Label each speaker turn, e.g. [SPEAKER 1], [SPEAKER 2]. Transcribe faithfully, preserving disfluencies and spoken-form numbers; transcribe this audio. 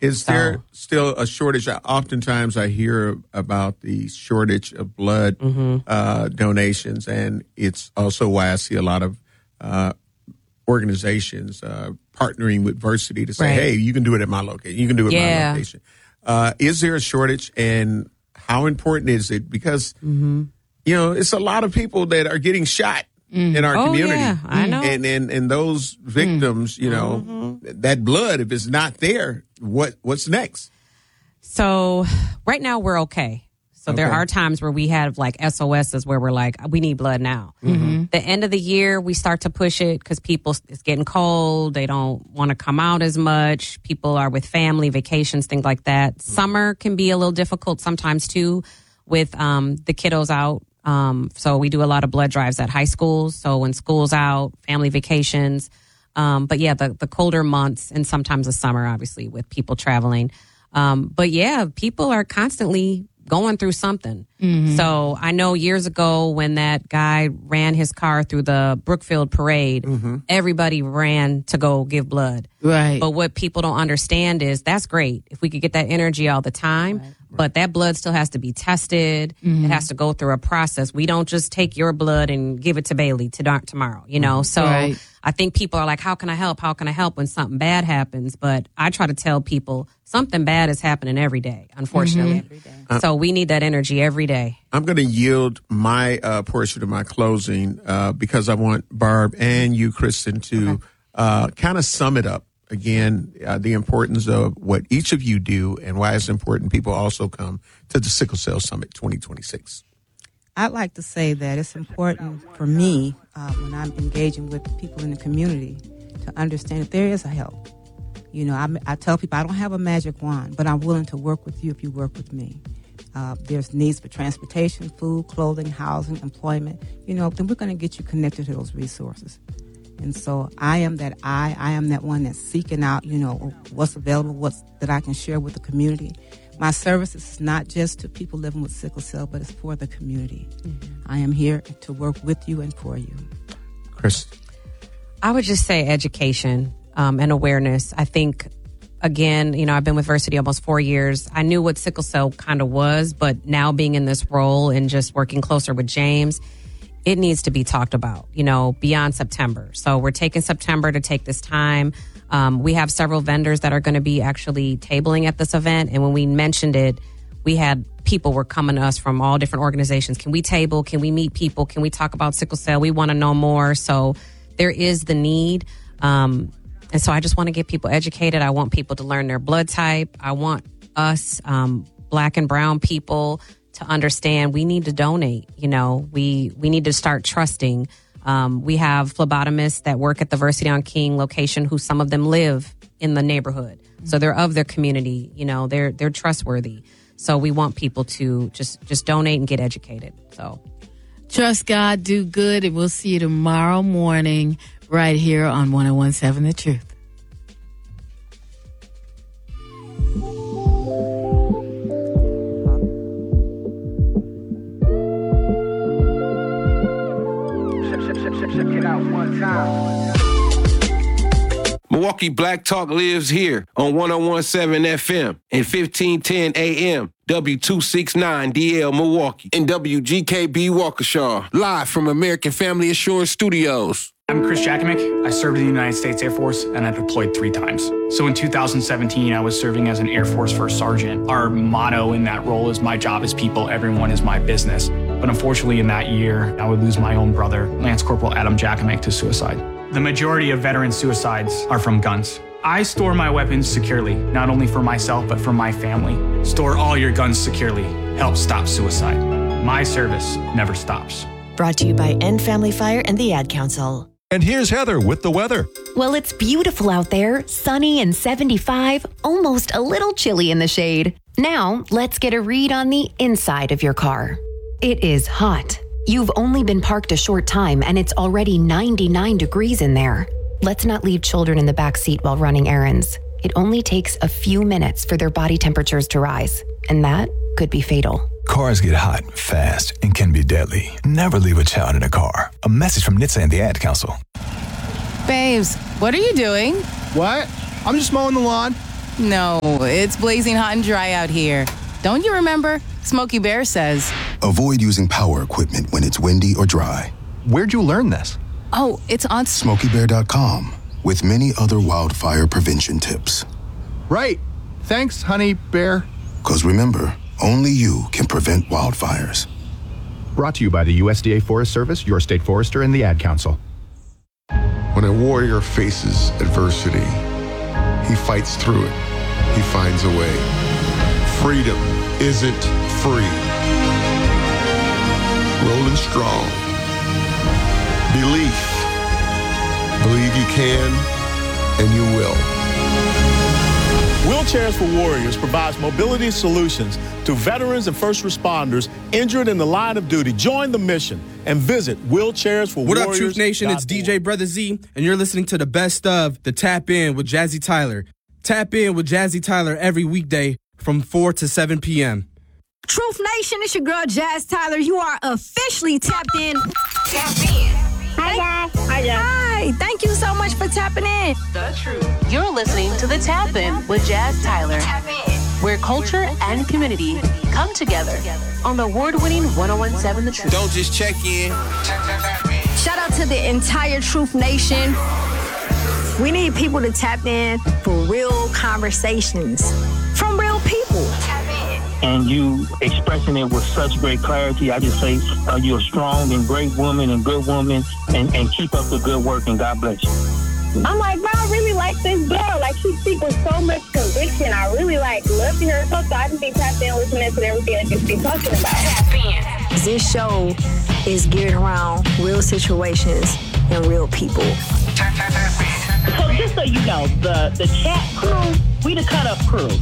[SPEAKER 1] Is
[SPEAKER 2] So-
[SPEAKER 1] there still a shortage? I- Oftentimes I hear about the shortage of blood
[SPEAKER 2] Mm-hmm.
[SPEAKER 1] uh, donations, and it's also why I see a lot of uh, organizations uh, partnering with Versity to say,
[SPEAKER 2] Right.
[SPEAKER 1] hey, you can do it at my location. You can do it at
[SPEAKER 2] Yeah.
[SPEAKER 1] my location. Uh, is there a shortage, and how important is it? Because,
[SPEAKER 2] Mm-hmm.
[SPEAKER 1] you know, it's a lot of people that are getting shot in our
[SPEAKER 2] Oh,
[SPEAKER 1] community.
[SPEAKER 2] yeah, I know.
[SPEAKER 1] And, and, and those victims, you know,
[SPEAKER 2] Mm-hmm.
[SPEAKER 1] that blood, if it's not there, what what's next?
[SPEAKER 2] So right now we're okay. So there
[SPEAKER 1] Okay.
[SPEAKER 2] are times where we have like S O Ss where we're like, we need blood now.
[SPEAKER 1] Mm-hmm.
[SPEAKER 2] The end of the year, we start to push it because people, it's getting cold. They don't want to come out as much. People are with family, vacations, things like that.
[SPEAKER 1] Mm-hmm.
[SPEAKER 2] Summer can be a little difficult sometimes too with um, the kiddos out. Um, so we do a lot of blood drives at high schools. So when school's out, family vacations. Um, but yeah, the, the colder months and sometimes the summer, obviously, with people traveling. Um, but yeah, people are constantly going through something. So I know years ago when that guy ran his car through the Brookfield parade, everybody ran to go give blood.
[SPEAKER 3] Right.
[SPEAKER 2] But what people don't understand is that's great if we could get that energy all the time, but that blood still has to be tested. It has to go through a process. We don't just take your blood and give it to Bailey to tomorrow, you know? So
[SPEAKER 3] Right.
[SPEAKER 2] I think people are like, how can I help? How can I help when something bad happens? But I try to tell people something bad is happening every day, unfortunately. So we need that energy every day.
[SPEAKER 1] I'm going to yield my uh, portion of my closing uh, because I want Barb and you, Kristen, to uh, kind of sum it up. Again, uh, the importance of what each of you do and why it's important people also come to the Sickle Cell Summit twenty twenty-six.
[SPEAKER 4] I'd like to say that it's important for me uh, when I'm engaging with people in the community to understand that there is a help. You know, I, I tell people I don't have a magic wand, but I'm willing to work with you if you work with me. Uh, there's needs for transportation, food, clothing, housing, employment. You know, then we're going to get you connected to those resources. And so I am that I, I am that one that's seeking out, you know, what's available, what's that I can share with the community. My service is not just to people living with sickle cell, but it's for the community. Mm-hmm. I am here to work with you and for you.
[SPEAKER 1] Chris?
[SPEAKER 2] I would just say education um, and awareness. I think, again, you know, I've been with Versity almost four years. I knew what sickle cell kind of was, but now being in this role and just working closer with James, it needs to be talked about, you know, beyond September. So we're taking September to take this time. Um, we have several vendors that are going to be actually tabling at this event. And when we mentioned it, we had people were coming to us from all different organizations. Can we table? Can we meet people? Can we talk about sickle cell? We want to know more. So there is the need. Um, and so I just want to get people educated. I want people to learn their blood type. I want us, um, black and brown people, to understand we need to donate. You know, we, we need to start trusting. Um, we have phlebotomists that work at the Versity on King location who some of them live in the neighborhood. So they're of their community, you know, they're, they're trustworthy. So we want people to just, just donate and get educated. So
[SPEAKER 3] Trust God, do good, and we'll see you tomorrow morning right here on one oh one point seven The Truth.
[SPEAKER 5] Check it out one time.
[SPEAKER 6] Milwaukee Black Talk lives here on one oh one point seven F M and fifteen ten A M, W two sixty-nine D L Milwaukee, and W G K B Waukesha, live from American Family Assurance Studios.
[SPEAKER 7] I'm Chris Jakimick. I served in the United States Air Force, and I deployed three times. So in two thousand seventeen, I was serving as an Air Force First Sergeant. Our motto in that role is, my job is people, everyone is my business. But unfortunately, in that year, I would lose my own brother, Lance Corporal Adam Jakimick, to suicide. The majority of veteran suicides are from guns. I store my weapons securely, not only for myself, but for my family. Store all your guns securely. Help stop suicide. My service never stops.
[SPEAKER 8] Brought to you by End Family Fire and the Ad Council.
[SPEAKER 9] And here's Heather with the weather.
[SPEAKER 10] Well, it's beautiful out there, sunny and seventy-five, almost a little chilly in the shade. Now, let's get a read on the inside of your car. It is hot. You've only been parked a short time and it's already ninety-nine degrees in there. Let's not leave children in the back seat while running errands. It only takes a few minutes for their body temperatures to rise, and that could be fatal.
[SPEAKER 9] Cars get hot fast and can be deadly. Never leave a child in a car. A message from N H T S A and the Ad Council.
[SPEAKER 3] Babes, what are you doing?
[SPEAKER 11] What? I'm just mowing the lawn.
[SPEAKER 3] No, it's blazing hot and dry out here. Don't you remember? Smokey Bear says.
[SPEAKER 11] Avoid using power equipment when it's windy or dry.
[SPEAKER 9] Where'd you learn this?
[SPEAKER 3] Oh, it's on
[SPEAKER 11] Smokey Bear dot com with many other wildfire prevention tips.
[SPEAKER 9] Right. Thanks, Honey Bear.
[SPEAKER 11] Because remember, only you can prevent wildfires.
[SPEAKER 9] Brought to you by the U S D A Forest Service, your state forester, and the Ad Council.
[SPEAKER 12] When a warrior faces adversity, he fights through it. He finds a way. Freedom isn't free. Rolling strong. Belief. Believe you can, and you will.
[SPEAKER 13] Wheelchairs for Warriors provides mobility solutions to veterans and first responders injured in the line of duty. Join the mission and visit wheelchairs for warriors.
[SPEAKER 14] What up, Truth Nation? It's D J Brother Z, and you're listening to the best of the Tap In with Jazzy Tyler. Tap In with Jazzy Tyler every weekday from four to seven p.m.
[SPEAKER 15] Truth Nation, it's your girl Jazz Tyler. You are officially tapped in. Tap in. Hi, guys. Hi, guys. Hi. Thank you so much for tapping in.
[SPEAKER 8] The Truth. You're listening to the Tap In with Jazz Tyler, Tap In, where culture and community come together on the award-winning one oh one seven The Truth.
[SPEAKER 6] Don't just check in.
[SPEAKER 15] Shout out to the entire Truth Nation. We need people to tap in for real conversations from real people.
[SPEAKER 16] And you expressing it with such great clarity. I just say uh, you're a strong and great woman and good woman, and, and keep up the good work, and God bless you.
[SPEAKER 17] I'm like, bro, I really like this girl. Like, she speaks with so much conviction. I really, like, love to hear her talk, so I just be tapped in listening to everything that you be talking about. Tap in.
[SPEAKER 15] This show is geared around real situations and real people.
[SPEAKER 16] So just so you know, the, the chat crew, we the cut up crew.